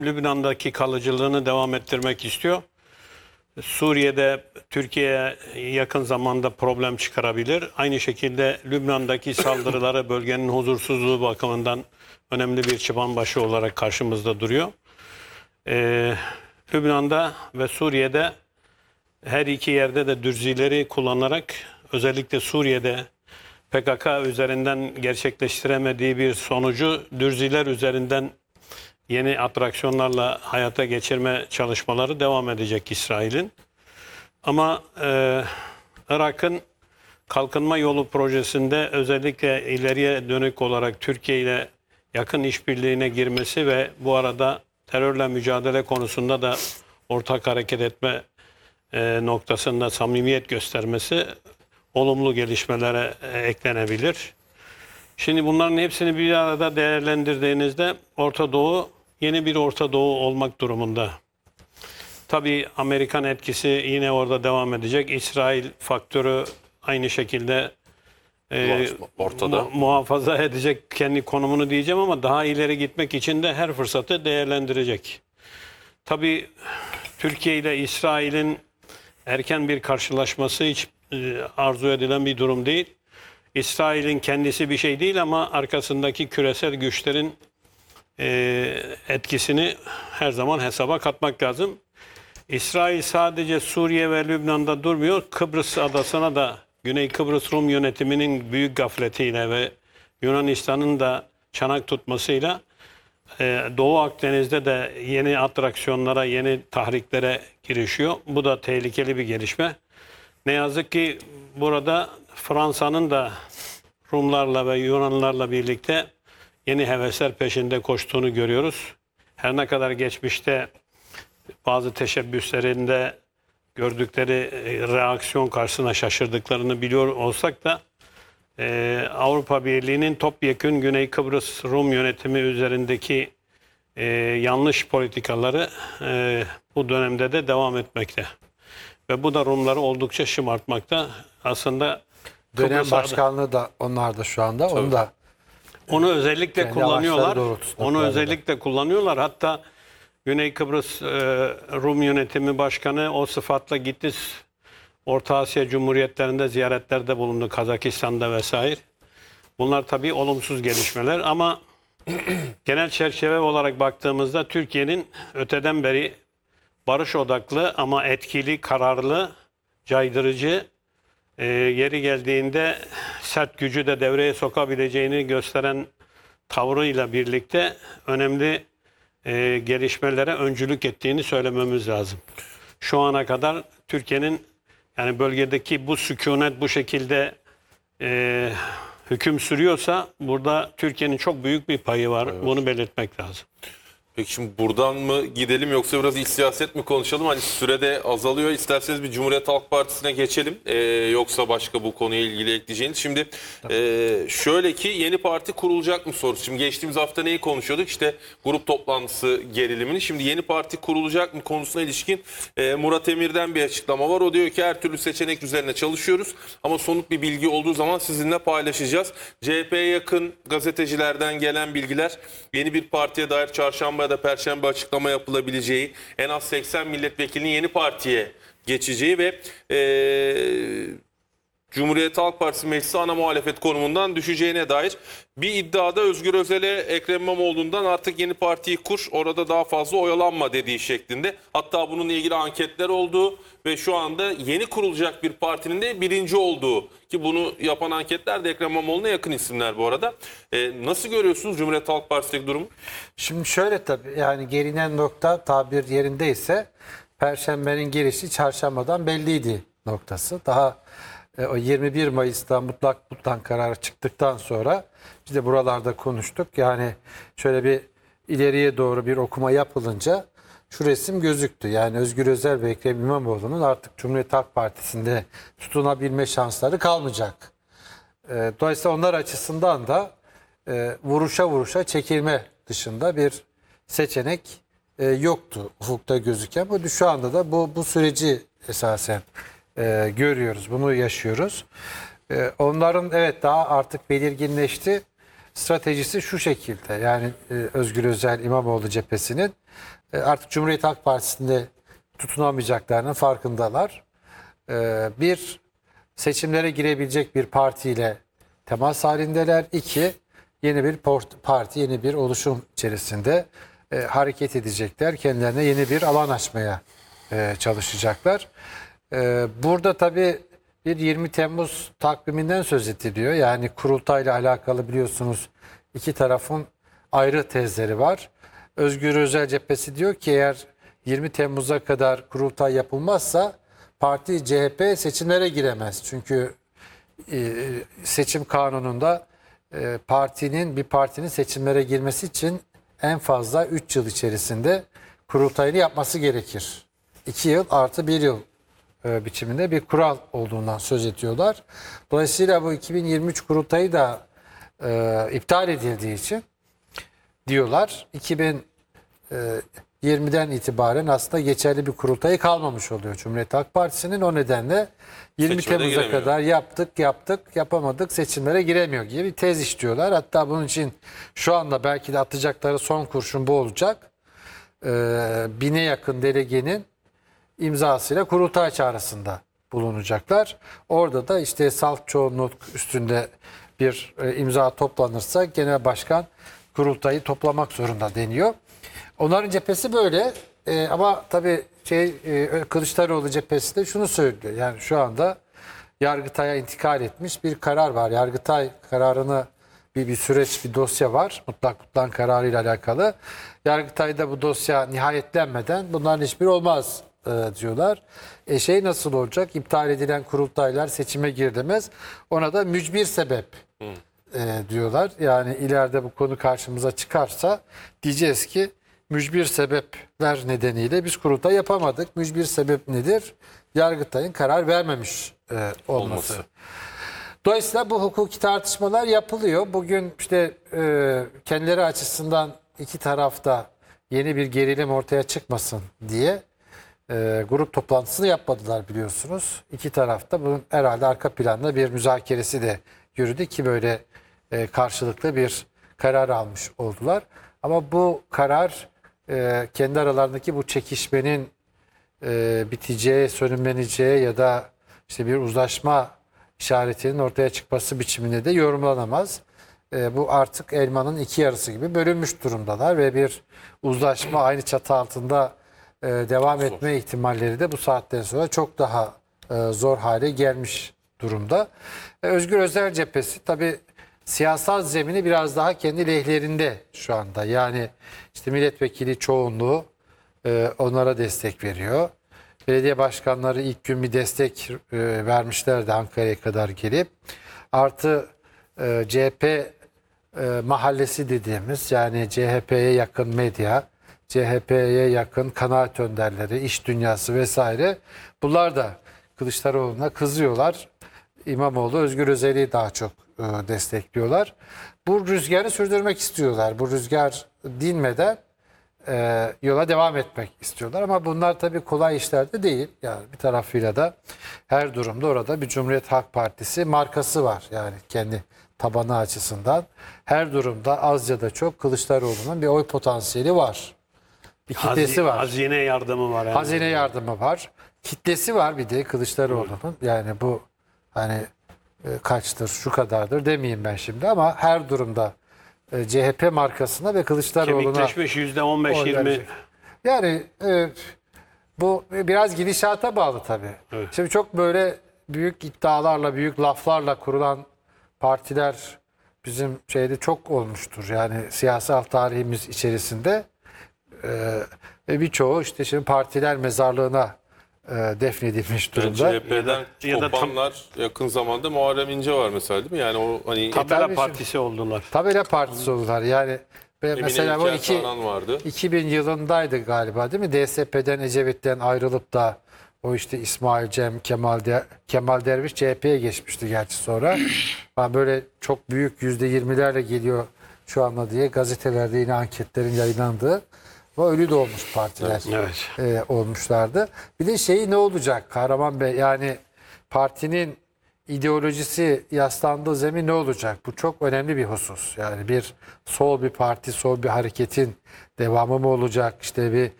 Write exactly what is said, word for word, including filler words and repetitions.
Lübnan'daki kalıcılığını devam ettirmek istiyor. Suriye'de Türkiye'ye yakın zamanda problem çıkarabilir. Aynı şekilde Lübnan'daki saldırıları bölgenin huzursuzluğu bakımından önemli bir çıban başı olarak karşımızda duruyor. Ee, Lübnan'da ve Suriye'de her iki yerde de dürzileri kullanarak özellikle Suriye'de P K K üzerinden gerçekleştiremediği bir sonucu dürziler üzerinden yeni atraksiyonlarla hayata geçirme çalışmaları devam edecek İsrail'in. Ama e, Irak'ın kalkınma yolu projesinde özellikle ileriye dönük olarak Türkiye ile yakın işbirliğine girmesi ve bu arada terörle mücadele konusunda da ortak hareket etme e, noktasında samimiyet göstermesi olumlu gelişmelere e, eklenebilir. Şimdi bunların hepsini bir arada değerlendirdiğinizde Orta Doğu yeni bir Orta Doğu olmak durumunda. Tabii Amerikan etkisi yine orada devam edecek. İsrail faktörü aynı şekilde e, ortada. mu muhafaza edecek kendi konumunu diyeceğim ama daha ileri gitmek için de her fırsatı değerlendirecek. Tabii Türkiye ile İsrail'in erken bir karşılaşması hiç e, arzu edilen bir durum değil. İsrail'in kendisi bir şey değil ama arkasındaki küresel güçlerin e, etkisini her zaman hesaba katmak lazım. İsrail sadece Suriye ve Lübnan'da durmuyor. Kıbrıs adasına da Güney Kıbrıs Rum yönetiminin büyük gafletiyle ve Yunanistan'ın da çanak tutmasıyla e, Doğu Akdeniz'de de yeni atraksiyonlara, yeni tahriklere girişiyor. Bu da tehlikeli bir gelişme. Ne yazık ki burada Fransa'nın da Rumlarla ve Yunanlarla birlikte yeni hevesler peşinde koştuğunu görüyoruz. Her ne kadar geçmişte bazı teşebbüslerinde gördükleri reaksiyon karşısına şaşırdıklarını biliyor olsak da e, Avrupa Birliği'nin topyekün Güney Kıbrıs Rum yönetimi üzerindeki e, yanlış politikaları e, bu dönemde de devam etmekte. Ve bu da Rumları oldukça şımartmakta. Aslında Dönem Kıbrıs başkanlığı da onlar da şu anda. Onu da onu özellikle kendi kullanıyorlar. amaçları doğrultusunda Onu kullanıyorlar. özellikle kullanıyorlar. Hatta Güney Kıbrıs e, Rum Yönetimi Başkanı o sıfatla gitti. Orta Asya Cumhuriyetlerinde ziyaretlerde bulundu. Kazakistan'da vesaire. Bunlar tabii olumsuz gelişmeler ama genel çerçeve olarak baktığımızda Türkiye'nin öteden beri barış odaklı ama etkili, kararlı, caydırıcı, e, yeri geldiğinde sert gücü de devreye sokabileceğini gösteren tavrıyla birlikte önemli e, gelişmelere öncülük ettiğini söylememiz lazım. Şu ana kadar Türkiye'nin yani bölgedeki bu sükunet bu şekilde e, hüküm sürüyorsa burada Türkiye'nin çok büyük bir payı var. Evet. Bunu belirtmek lazım. Peki şimdi buradan mı gidelim yoksa biraz iç siyaset mi konuşalım? Hani sürede azalıyor. İsterseniz bir Cumhuriyet Halk Partisi'ne geçelim. Ee, yoksa başka bu konuyla ilgili ekleyeceğiniz. Şimdi e, şöyle ki yeni parti kurulacak mı sorusu. Şimdi geçtiğimiz hafta neyi konuşuyorduk? İşte grup toplantısı gerilimini. Şimdi yeni parti kurulacak mı konusuna ilişkin e, Murat Emir'den bir açıklama var. O diyor ki her türlü seçenek üzerine çalışıyoruz. Ama somut bir bilgi olduğu zaman sizinle paylaşacağız. C H P'ye yakın gazetecilerden gelen bilgiler yeni bir partiye dair çarşamba ya da perşembe açıklama yapılabileceği, en az seksen milletvekilinin yeni partiye geçeceği ve e, Cumhuriyet Halk Partisi meclisi ana muhalefet konumundan düşeceğine dair bir iddiada Özgür Özel'e Ekrem İmamoğlu'ndan artık yeni partiyi kur, orada daha fazla oyalanma dediği şeklinde. Hatta bununla ilgili anketler olduğu ve şu anda yeni kurulacak bir partinin de birinci olduğu, ki bunu yapan anketler de Ekrem İmamoğlu'na yakın isimler bu arada. Ee, nasıl görüyorsunuz Cumhuriyet Halk Partisi'ndeki durumu? Şimdi şöyle tabii yani gelinen nokta tabir yerindeyse Perşembenin girişi çarşambadan belliydi noktası. Daha e, o yirmi bir Mayıs'ta mutlak mutlak karar çıktıktan sonra biz de buralarda konuştuk. Yani şöyle bir ileriye doğru bir okuma yapılınca şu resim gözüktü. Yani Özgür Özel ve Ekrem İmamoğlu'nun artık Cumhuriyet Halk Partisi'nde tutunabilme şansları kalmayacak. E, dolayısıyla onlar açısından da e, vuruşa vuruşa çekilme dışında bir seçenek e, yoktu ufukta gözüken. Bu şu anda da bu bu süreci esasen e, görüyoruz. Bunu yaşıyoruz. E, onların evet daha artık belirginleşti. stratejisi şu şekilde. Yani e, Özgür Özel İmamoğlu cephesinin e, artık Cumhuriyet Halk Partisi'nde tutunamayacaklarının farkındalar. E, bir, seçimlere girebilecek bir partiyle temas halindeler. İki, yeni bir port- parti, yeni bir oluşum içerisinde e, hareket edecekler. Kendilerine yeni bir alan açmaya e, çalışacaklar. E, burada tabii bir yirmi Temmuz takviminden söz ediliyor. Yani kurultayla alakalı biliyorsunuz iki tarafın ayrı tezleri var. Özgür Özel cephesi diyor ki eğer yirmi Temmuz'a kadar kurultay yapılmazsa parti C H P seçimlere giremez. Çünkü e, seçim kanununda e, partinin bir partinin seçimlere girmesi için en fazla üç yıl içerisinde kurultayını yapması gerekir. iki yıl artı bir yıl e, biçiminde bir kural olduğundan söz ediyorlar. Dolayısıyla bu iki bin yirmi üç kurultayı da e, iptal edildiği için diyorlar iki bin yirmiden itibaren aslında geçerli bir kurultayı kalmamış oluyor Cumhuriyet Halk Partisi'nin. O nedenle yirmi Seçime de Temmuz'a giremiyor. kadar yaptık yaptık yapamadık seçimlere giremiyor gibi bir tez işliyorlar. Hatta bunun için şu anda belki de atacakları son kurşun bu olacak. Ee, bine yakın delegenin imzasıyla kurultay çağrısında bulunacaklar. Orada da işte salt çoğunluk üstünde bir e, imza toplanırsa genel başkan kurultayı toplamak zorunda deniyor. Onların cephesi böyle E, ama tabii şey e, Kılıçdaroğlu cephesi de şunu söylüyor. Yani şu anda Yargıtay'a intikal etmiş bir karar var. Yargıtay kararını bir, bir süreç, bir dosya var. Mutlak tutulan kararıyla alakalı. Yargıtay'da bu dosya nihayetlenmeden bunların hiçbir olmaz e, diyorlar. E şey nasıl olacak? İptal edilen kurultaylar seçime girilemez. Ona da mücbir sebep e, diyorlar. Yani ileride bu konu karşımıza çıkarsa diyeceğiz ki mücbir sebepler nedeniyle biz kurultay yapamadık. Mücbir sebep nedir? Yargıtay'ın karar vermemiş e, olması. Olması. Dolayısıyla bu hukuki tartışmalar yapılıyor. Bugün işte e, kendileri açısından iki tarafta yeni bir gerilim ortaya çıkmasın diye e, grup toplantısını yapmadılar biliyorsunuz. İki tarafta bunun herhalde arka planda bir müzakeresi de yürüdü ki böyle e, karşılıklı bir karar almış oldular. Ama bu karar e, kendi aralarındaki bu çekişmenin e, biteceği, sönümleneceği ya da işte bir uzlaşma işaretinin ortaya çıkması biçiminde de yorumlanamaz. E, bu artık elmanın iki yarısı gibi bölünmüş durumdalar ve bir uzlaşma aynı çatı altında e, devam etme ihtimalleri de bu saatten sonra çok daha e, zor hale gelmiş durumda. E, Özgür Özel cephesi tabii siyasal zemini biraz daha kendi lehlerinde şu anda. Yani işte milletvekili çoğunluğu e, onlara destek veriyor. Belediye başkanları ilk gün bir destek e, vermişlerdi Ankara'ya kadar gelip. Artı e, C H P e, mahallesi dediğimiz yani C H P'ye yakın medya, C H P'ye yakın kanaat önderleri, iş dünyası vesaire. Bunlar da Kılıçdaroğlu'na kızıyorlar. İmamoğlu, Özgür Özel'i daha çok e, destekliyorlar. Bu rüzgarı sürdürmek istiyorlar. Bu rüzgar dinmeden e, yola devam etmek istiyorlar. Ama bunlar tabii kolay işler de değil. Yani bir tarafıyla da her durumda orada bir Cumhuriyet Halk Partisi markası var. Yani kendi tabanı açısından. Her durumda az ya da çok Kılıçdaroğlu'nun bir oy potansiyeli var. Bir kitlesi Hazi- var. Hazine yardımı var. Yani. Hazine yardımı var. Kitlesi var bir de Kılıçdaroğlu'nun. Yani bu hani e, kaçtır, şu kadardır demeyeyim ben şimdi ama her durumda e, C H P markasına ve Kılıçdaroğlu'na Kemikleşmiş yüzde on beş oy yirmi. verecek. Yani e, bu biraz gidişata bağlı tabii. Evet. Şimdi çok böyle büyük iddialarla, büyük laflarla kurulan partiler bizim şeyde çok olmuştur. Yani siyasal tarihimiz içerisinde e, ve birçoğu işte şimdi partiler mezarlığına e, defnedilmiş Yani durumda. C H P'den ya da tam- kopanlar yakın zamanda Muharrem İnce var mesela değil mi? Yani o hani Tabela tabii partisi oldular. Tabela partisi oldular. Yani ve Emine mesela bu İlker iki, Tarhan vardı. iki bin yılındaydı galiba değil mi? D S P'den Ecevit'ten ayrılıp da o işte İsmail Cem, Kemal, Der Kemal Derviş C H P'ye geçmişti gerçi sonra. Ama böyle çok büyük yüzde yirmilerle geliyor şu anda diye gazetelerde yine anketlerin yayınlandığı o ölü doğmuş partiler Evet. e, olmuşlardı. Bir de şeyi ne olacak Kahraman Bey yani partinin ideolojisi yaslandığı zemin ne olacak? Bu çok önemli bir husus. Yani bir sol bir parti, sol bir hareketin devamı mı olacak? İşte bir